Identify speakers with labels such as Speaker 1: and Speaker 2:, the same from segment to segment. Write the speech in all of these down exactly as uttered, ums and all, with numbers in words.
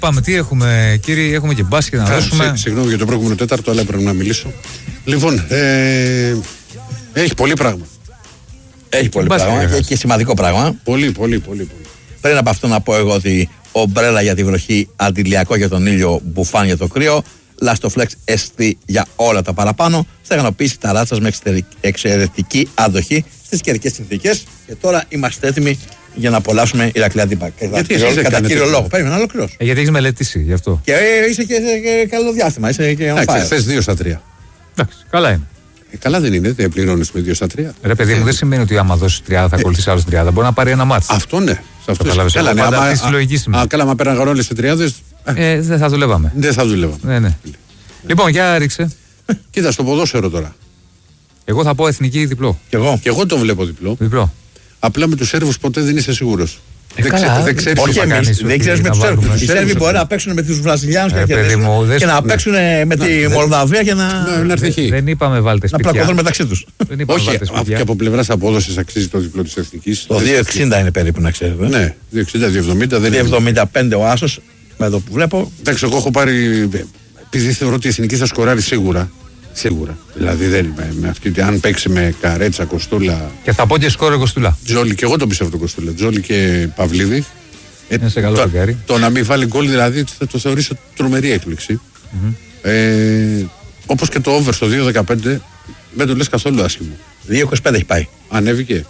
Speaker 1: Πάμε, τι έχουμε, κύριε, έχουμε και μπάσκετ να δώσουμε.
Speaker 2: Συγγνώμη για το προηγούμενο τέταρτο, αλλά πρέπει να μιλήσω. Λοιπόν, ε, έχει πολύ πράγμα.
Speaker 3: Έχει πολύ πράγμα και, και σημαντικό πράγμα.
Speaker 2: Πολύ, πολύ, πολύ, πολύ.
Speaker 3: Πριν από αυτό να πω εγώ ότι ομπρέλα για τη βροχή, αντιλιακό για τον ήλιο, μπουφάν για το κρύο, Lastoflex ες τι για όλα τα παραπάνω, στεγανοποίηση ταράτσας με εξαιρετική αντοχή στις καιρικές συνθήκες. Και τώρα είμαστε έτοιμοι για να απολαύσουμε Ηρακλή Αντίπα. Κατά κύριο λόγο. Περίμενα να ολοκληρώσω.
Speaker 1: Ε, γιατί έχεις μελετήσει γι' αυτό.
Speaker 3: Και ε, είσαι και, και καλό διάστημα. Είσαι και
Speaker 2: on fire. Θες δύο στα τρία.
Speaker 1: Εντάξει, καλά είναι.
Speaker 2: Ε, καλά δεν είναι, δεν πληρώνεις με δύο στα τρία.
Speaker 1: Ρε παιδί μου, δεν σημαίνει ότι άμα δώσει τριάδα θα ακολουθήσει άλλο τριάδα. Μπορεί να πάρει ένα μάτσο.
Speaker 2: Αυτό ναι.
Speaker 1: Καταλάβες. Καλά, ναι. Άμα, α,
Speaker 2: α, καλά, μα πέραν γαρόλες σε τριάδες.
Speaker 1: Ε, δεν θα δουλεύαμε.
Speaker 2: Δεν θα δουλεύαμε.
Speaker 1: Ναι, ναι. Λοιπόν, για ρίξε.
Speaker 2: Κοίτα, στο ποδόσφαιρο τώρα.
Speaker 1: Εγώ θα πω εθνική διπλό.
Speaker 3: Κι εγώ.
Speaker 2: Κι εγώ το βλέπω διπλό.
Speaker 1: Διπλό.
Speaker 2: Απλά με τους Σέρβους ποτέ δεν είσαι σίγουρος.
Speaker 1: Ε,
Speaker 2: δεν,
Speaker 1: καλά,
Speaker 2: ξέ, δεν ξέρεις.
Speaker 3: Όχι εμείς, δεν ξέρεις με τους Σέρβους. Οι Σέρβοι μπορεί να παίξουν με τους Βραζιλιάνους
Speaker 1: ε,
Speaker 3: και,
Speaker 1: μου,
Speaker 3: και να παίξουν ναι. με τη Μολδαβία και να,
Speaker 2: να, να
Speaker 1: δεν, δεν είπαμε βάλτε σπίτια.
Speaker 3: Να πλακωθούν μεταξύ τους.
Speaker 2: Όχι, και από πλευράς απόδοσης αξίζει το διπλό της εθνικής.
Speaker 3: Το δύο εξήντα είναι περίπου να ξέρετε.
Speaker 2: Ναι, δύο εξήντα, δύο εβδομήντα.
Speaker 3: δύο εβδομήντα πέντε ο Άσος, με εδώ που βλέπω.
Speaker 2: Εντάξει, εγώ έχω πάρει, επειδή θεωρώ ότι η εθνική θα σκοράρει σίγουρα. Σίγουρα. Δηλαδή δεν με, με αυτή, αν παίξει με Καρέτσα, Κοστούλα.
Speaker 1: Και θα πω και σκόρε Κοστούλα.
Speaker 2: Τζόλι, και εγώ το πιστεύω τον Κοστούλα. Τζόλι και Παυλίδη.
Speaker 1: Ε, είναι σε καλό
Speaker 2: το,
Speaker 1: φεγγάρι.
Speaker 2: Το να μην βάλει γκολ δηλαδή θα το θεωρήσω τρομερή έκπληξη. Mm-hmm. Ε, όπως και το over στο δύο δεκαπέντε δεν το λες καθόλου άσχημο.
Speaker 3: δύο είκοσι πέντε έχει πάει.
Speaker 2: Ανέβηκε.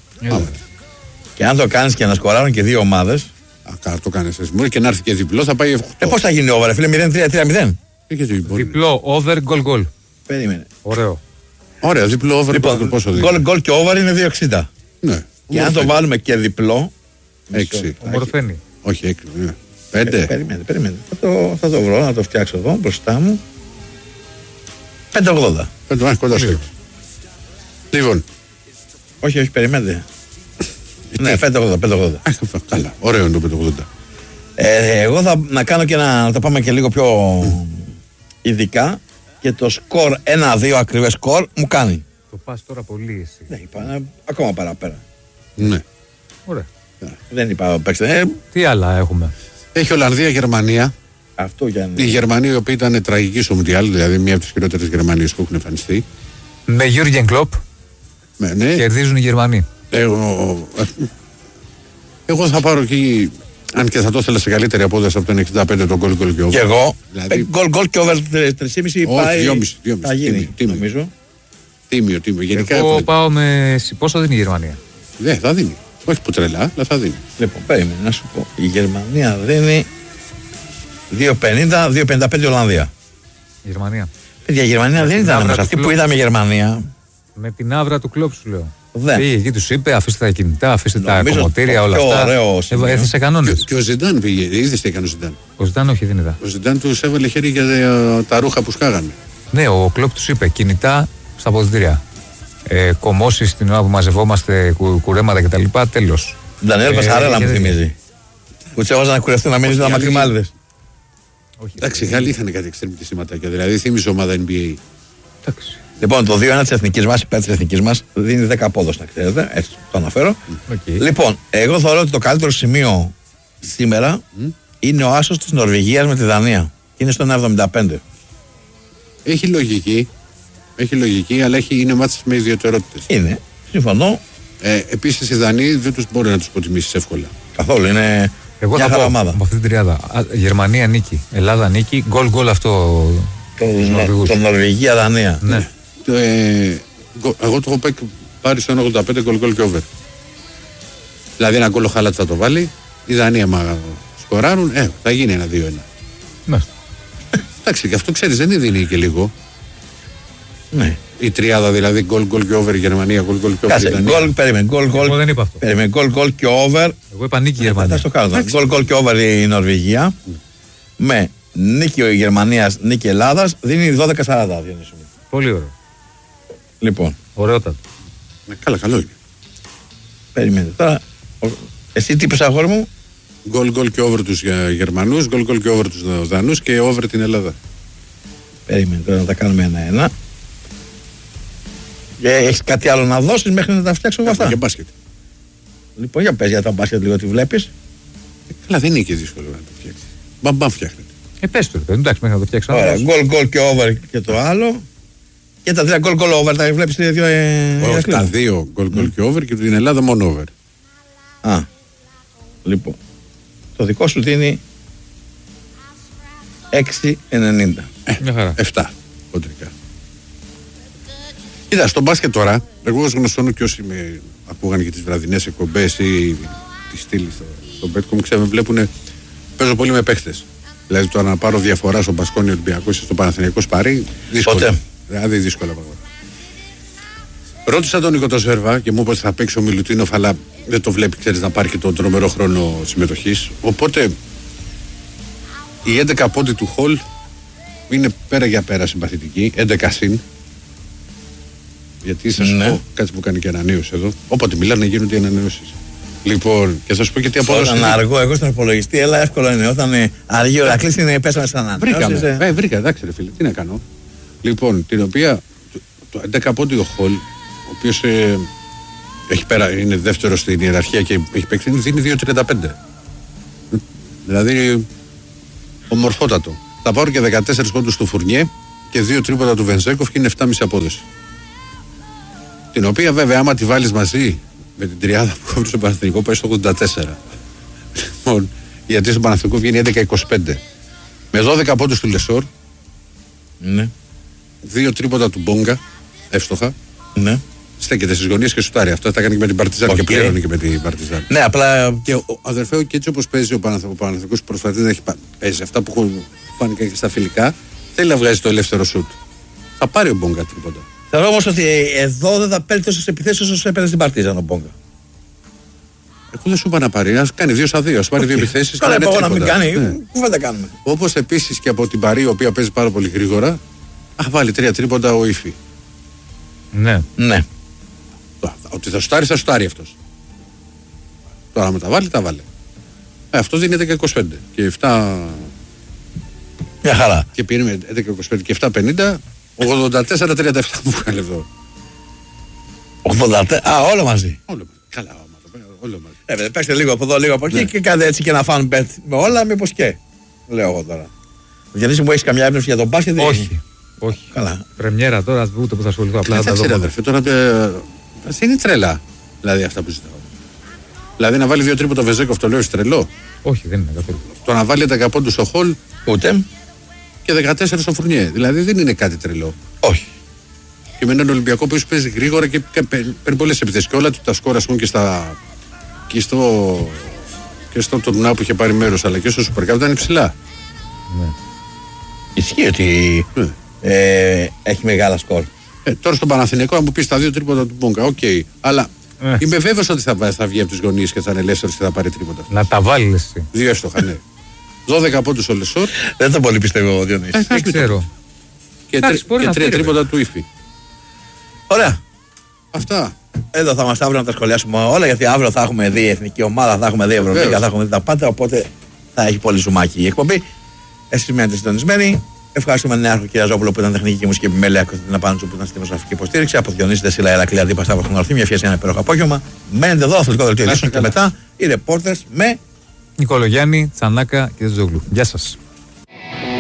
Speaker 3: Και αν το κάνεις και να σκοράρουν και δύο ομάδες.
Speaker 2: Α, το κάνεις εσύ. Μπορεί και να έρθει και διπλό, θα πάει οκτώ.
Speaker 3: Ε, πώς θα γίνει over, φίλε, μηδέν τρία τρία μηδέν.
Speaker 1: Διπλό, over, goal, goal.
Speaker 3: Περίμενε.
Speaker 1: Ωραίο.
Speaker 2: Ωραία, διπλό, over,
Speaker 3: λοιπόν,
Speaker 2: πόσο δει.
Speaker 3: Goal, goal και over είναι δύο εξήντα.
Speaker 2: Ναι.
Speaker 3: Και αν το βάλουμε και διπλό.
Speaker 2: έξι.
Speaker 1: Ομορφαίνει.
Speaker 2: Όχι, έξι. Ναι. πέντε.
Speaker 3: Ε, περίμενε, περίμενε. Θα το, θα το βρω, να το φτιάξω εδώ μπροστά μου. πέντε ογδόντα.
Speaker 2: πέντε, κοντά στο έξι. Λοιπόν.
Speaker 3: Όχι, όχι, περιμένετε. Ναι, πέντε ογδόντα.
Speaker 2: Καλά, ωραίο είναι το πέντε ογδόντα.
Speaker 3: Ε, εγώ θα να κάνω και ένα, να το πάμε και λίγο πιο ειδικά και το σκορ ένα δύο ακριβές σκορ μου κάνει.
Speaker 1: Το πας τώρα πολύ εσύ.
Speaker 3: Ναι, είπα, ακόμα παραπέρα.
Speaker 2: Ναι.
Speaker 1: Ωραία.
Speaker 3: Δεν είπα παίξτε. Ε,
Speaker 1: Τι άλλα έχουμε.
Speaker 2: Έχει Ολλανδία, Γερμανία.
Speaker 3: Αυτό για να...
Speaker 2: Η Γερμανία η οποία ήταν τραγική στο Μουντιάλ, δηλαδή μια από τις χειρότερες Γερμανίες που έχουν εμφανιστεί.
Speaker 1: Με Γιούργεν Κλοπ.
Speaker 2: Ναι, ναι.
Speaker 1: Κερδίζουν οι Γερμανοί.
Speaker 2: Εγώ, εγώ θα πάρω εκεί. Αν και θα το ήθελα σε καλύτερη απόδοση από τον εξήντα πέντε τον γκολ γκολ και over.
Speaker 3: Και εγώ.
Speaker 2: Δηλαδή...
Speaker 3: Γκολ γκολ και over τρία κόμμα πέντε πάει.
Speaker 2: δυόμισι,
Speaker 3: Θα γίνει,
Speaker 2: τίμιο,
Speaker 3: νομίζω.
Speaker 2: Τίμιο, τίμιο. Γενικά
Speaker 1: εγώ
Speaker 2: έχω...
Speaker 1: πάω με. Πόσο δίνει η Γερμανία.
Speaker 2: Ναι, θα δίνει. Όχι που τρελά, αλλά θα δίνει.
Speaker 3: Λοιπόν, περίμενε να σου πω. Η Γερμανία δίνει δύο πενήντα, δύο πενήντα πέντε Ολλανδία.
Speaker 1: Η Γερμανία.
Speaker 3: Παιδιά, η Γερμανία δεν ήταν μέσα. Αυτή που είδαμε η Γερμανία.
Speaker 1: Με την άβρα του Κλοπ σου λέω.
Speaker 3: Δεν.
Speaker 1: Πήγε εκεί, του είπε: αφήστε τα κινητά, αφήστε
Speaker 3: νομίζω
Speaker 1: τα κομμωτήρια, όλα αυτά. Έθεσε κανόνες.
Speaker 2: Και ο Ζιντάν πήγε, είδε τι έκανε ο Ζιντάν.
Speaker 1: Ο Ζιντάν, όχι, δεν είδα.
Speaker 2: Ο Ζιντάν του έβαλε χέρι για τα ρούχα που σκάγανε.
Speaker 1: Ναι, ο Κλοπ του είπε: κινητά στα αποδυτήρια. Ε, Κομμώσεις την ώρα που μαζευόμαστε, κου, κουρέματα κτλ. Τέλος.
Speaker 3: Ντανιέλ Πασαρέλα μου θυμίζει. Που του έβαζαν να κουρευτούν να μείνει να μακριμάλιδες.
Speaker 2: Εντάξει, οι Γάλλοι είχαν κάτι εξτρεμική σηματάκια. Δηλαδή θύμιζε ομάδα N B A.
Speaker 1: Εντάξει.
Speaker 3: Λοιπόν, το δύο ένα τη εθνική μα, υπέρ τη εθνική μα, δίνει δέκα απόδοση, να ξέρετε. Έτσι το αναφέρω.
Speaker 1: Okay.
Speaker 3: Λοιπόν, εγώ θεωρώ ότι το καλύτερο σημείο σήμερα mm. είναι ο άσος της Νορβηγίας με τη Δανία. Είναι στο ένα εβδομήντα πέντε.
Speaker 2: Έχει λογική. Έχει λογική, αλλά έχει, είναι μάτς με ιδιαιτερότητες.
Speaker 3: Είναι. Συμφωνώ.
Speaker 2: Ε, Επίσης οι Δανείοι δεν τους μπορεί να τους υποτιμήσεις εύκολα.
Speaker 3: Καθόλου. Είναι.
Speaker 1: Εγώ
Speaker 3: μια
Speaker 1: θα πω
Speaker 3: ομάδα.
Speaker 1: από αυτή την τριάδα. Γερμανία νίκη. Ελλάδα νίκη. Γκολ γκολ αυτό.
Speaker 3: Το Νορβηγία-Δανία.
Speaker 1: Ναι.
Speaker 2: Ε, εγώ το έχω πάρει στο ένα ογδόντα πέντε γκολ γκολ και over. Δηλαδή ένα γκολ ο Χάλατ θα το βάλει. Οι Δανείοι μα σκοράρουν. Ε, θα γίνει ένα δύο ένα.
Speaker 1: Ναι.
Speaker 2: Εντάξει, και αυτό ξέρεις δεν δίνει και λίγο.
Speaker 3: Ναι.
Speaker 2: Η τριάδα δηλαδή γκολ γκολ και over Γερμανία, γκολ γκολ και over Γερμανία.
Speaker 3: Γκολ, περίμενε, γκολ γκολ.
Speaker 1: Εγώ δεν είπα αυτό.
Speaker 3: Περίμενε, γκολ γκολ και over.
Speaker 1: Εγώ είπα νίκη η Γερμανία.
Speaker 3: Θα το κάνω. Γκολ γκολ και over η Νορβηγία. Mm. Με νίκη η Γερμανία, νίκη Ελλάδας δίνει δώδεκα σαράντα.
Speaker 1: Πολύ ωραίο.
Speaker 3: Λοιπόν.
Speaker 1: Ωραιότατο.
Speaker 2: Ναι, καλά, καλό είναι.
Speaker 3: Περιμένετε τώρα. Εσύ τι είπες, αγόρι μου?
Speaker 2: Γκολ γκολ και over τους Γερμανούς, γκολ γκολ και over τους Δανούς και over την Ελλάδα.
Speaker 3: Περίμενε τώρα να τα κάνουμε ένα-ένα. Έχεις κάτι άλλο να δώσεις μέχρι να τα φτιάξω αυτά?
Speaker 2: Για μπάσκετ.
Speaker 3: Λοιπόν, για πες για τα μπάσκετ λίγο τι βλέπεις.
Speaker 2: Ε, καλά, δεν είναι και δύσκολο να το φτιάξεις. Μπαμπαμ φτιάχνεται.
Speaker 1: Ε, πες το, εντάξει, μέχρι να το φτιάξω.
Speaker 3: Ωραία, γκολ γκολ και over και το άλλο. Και τα τρία γκολ γκολ over τα βλέπεις οι δύο.
Speaker 2: Όχι, τα δύο γκολ γκολ και over και την Ελλάδα μόνο over.
Speaker 3: Α, λοιπόν. Το δικό σου δίνει έξι ενενήντα.
Speaker 2: Ε, μια χαρά. επτά κοντρικά. Κοίτα, στο μπάσκετ τώρα, εγώ ως γνωστόν και όσοι με ακούγανε και τις βραδινές εκπομπές ή τη στήλη στο, στο Μπέτκομ, ξέρετε, βλέπουν, παίζω πολύ με παίχτες. Δηλαδή τώρα να πάρω διαφορά στον Μπασκόνι Ολυμπιακός ή στο Παναθηναϊκό Σπάρι, δύσκολα.
Speaker 3: Πότε?
Speaker 2: Δηλαδή δύσκολα πράγματα. Ρώτησα τον Νίκο Ζέρβα και μου είπε ότι θα παίξει ο Μιλουτίνοφ, αλλά δεν το βλέπει, ξέρεις, να πάρει και τον τρομερό χρόνο συμμετοχής. Οπότε η έντεκα πόντι του Χολ είναι πέρα για πέρα συμπαθητική, έντεκα συν. Γιατί σας
Speaker 3: ναι.
Speaker 2: πω κάτι που κάνει και ανανέωση εδώ. Όποτε μιλάνε γίνονται οι ανανέωσεις. Λοιπόν, και θα σου πω και τι απόδοση.
Speaker 3: Όταν αργό, εγώ στον υπολογιστή, έλα εύκολο είναι. Όταν αργεί ο Ρακλής είναι πέσαμε σαν ανανέωση.
Speaker 2: Βρήκα, ε, βρήκα, εντάξει ρε φίλε, τι να κάνω. Λοιπόν, την οποία το έντεκα πόντι ο Χολ, ο οποίος ε, έχει πέρα, είναι δεύτερο στην ιεραρχία και έχει παίξει, δίνει δύο τριάντα πέντε. Δηλαδή, ομορφότατο. Θα πάρω και δεκατέσσερα πόντους του Φουρνιέ και δύο τρίποτα του Βενζέκοφ και είναι επτά κόμμα πέντε απόδοση. Την οποία βέβαια, άμα τη βάλεις μαζί με την τριάδα που έχω στον Παναθηναϊκό, πάει στο ογδόντα τέσσερα. Λοιπόν, γιατί στον Παναθηναϊκό βγαίνει έντεκα είκοσι πέντε. Με δώδεκα πόντους του Λεσόρ.
Speaker 3: Ναι.
Speaker 2: Δύο τρίποτα του Μπόγκα, εύστοχα.
Speaker 3: Ναι.
Speaker 2: Στέκεται στις γωνίες και σουτάρει. Αυτό τα κάνει και με την Παρτιζάν okay. και πλέον και με την Παρτιζάν.
Speaker 3: Ναι, απλά.
Speaker 2: Και ο αδερφέ, και έτσι όπως παίζει ο Παναθηναϊκός που προσπαθεί να έχει παίζει αυτά που φάνηκαν και στα φιλικά, θέλει να βγάζει το ελεύθερο σουτ. Θα πάρει ο Μπόγκα τρίποτα.
Speaker 3: Θεωρώ όμως ότι εδώ δεν θα παίρνει τόσες επιθέσεις όσο έπαιρνε στην Παρτιζάν ο Μπόγκα.
Speaker 2: Εγώ δεν σου είπα να πάρει, ας κάνει δύο στα δύο, ας πάρει okay. δύο επιθέσεις.
Speaker 3: Καλά, είπα εγώ να μην κάνει, ναι. Κουβέντα κάνουμε.
Speaker 2: Όπως επίσης και από την Παρί, η οποία παίζει πάρα πολύ γρήγορα, θα βάλει τρία τρίποντα ο Ήφη.
Speaker 1: Ναι.
Speaker 3: Ναι.
Speaker 2: Ότι θα σουτάρει, θα σουτάρει αυτός. Τώρα με τα βάλει, τα βάλει. Ε, αυτό δίνει έντεκα είκοσι πέντε και επτά.
Speaker 3: Μια χαρά.
Speaker 2: Και πήρε με έντεκα είκοσι πέντε και επτά πενήντα, ογδόντα τέσσερα τριάντα επτά που βγάλε εδώ.
Speaker 3: ογδόντα τέσσερα, α, όλο μαζί.
Speaker 2: Όλο μαζί. Καλά, όλο μαζί.
Speaker 3: Ε, παίξτε λίγο από εδώ, λίγο από εκεί ναι. Και κάντε έτσι και ένα fan bet με όλα, μήπως και. Λέω εγώ τώρα. Διονύση μου, έχεις καμιά έμπνευση για τον μπάσκετ?
Speaker 1: Όχι. Όχι.
Speaker 3: Καλά.
Speaker 1: Πρεμιέρα τώρα, ούτε που θα ασχοληθώ. Απλά
Speaker 2: θα τα δω. Αδερφέ, τώρα είναι τρελά. Δηλαδή αυτά που ζητάω. Δηλαδή να βάλει δύο τρίποτα Βεζέκοφ, το λέω τρελό.
Speaker 1: Όχι, δεν είναι καθόλου.
Speaker 2: Το να βάλει έντεκα πόντους στο Χολ.
Speaker 3: Ούτε.
Speaker 2: Και δεκατέσσερα στο Φουρνιέ. Δηλαδή δεν είναι κάτι τρελό.
Speaker 3: Όχι.
Speaker 2: Και με έναν Ολυμπιακό που παίζει γρήγορα και παίρνει πολλές επιθέσεις. Και όλα του τα σκόρ, ας πούμε, και, στα... και στο, και στο τουρνά που είχε πάρει μέρος, αλλά και στο Super Cup ήταν υψηλά.
Speaker 1: Ναι.
Speaker 3: Ισχύει ότι ναι. ε, έχει μεγάλα σκορ.
Speaker 2: Ε, τώρα στον Παναθηναϊκό, αν μου πει τα δύο τρίποτα του Μπόγκα, οκ. Okay. Αλλά ε. είμαι βέβαιος ότι θα, θα βγει από τις γωνίες και θα είναι ελεύθερος και θα πάρει τρίποτα.
Speaker 1: Να τα βάλει εσύ.
Speaker 2: Δύο εύστοχα, ναι. δώδεκα πόντους ο Λεσόρ.
Speaker 3: Δεν το πολύ πιστεύω, Διονύση.
Speaker 1: Ε, δεν ξέρω.
Speaker 2: Και, τρι, και τρία τρίποτα του Ήφη.
Speaker 3: Ωραία.
Speaker 2: Αυτά.
Speaker 3: Εδώ θα είμαστε αύριο να τα σχολιάσουμε όλα, γιατί αύριο θα έχουμε δει εθνική ομάδα, θα έχουμε δει Ευρωλίγα, θα έχουμε δει τα πάντα. Οπότε θα έχει πολύ ζουμάκι η εκπομπή. Εσείς μένετε συντονισμένοι. Ευχαριστούμε τον Νέαρχο Κυριαζόπουλο που ήταν τεχνική και μουσική επιμέλεια και την Απάντσου που ήταν στη δημοσιογραφική υποστήριξη. Από Διονύση Δεσίλα, Ερακλή Αντίπα, Σταύρο Χρονορθή. Μια φιέση, ένα υπέροχο απόγευμα. Μένετε εδώ, αθλητικό δελτίο ειδήσεων και μετά οι ρεπόρτερς με
Speaker 1: Νικολογιάννη, Τσανάκα και Ζόγλου. Γεια σας.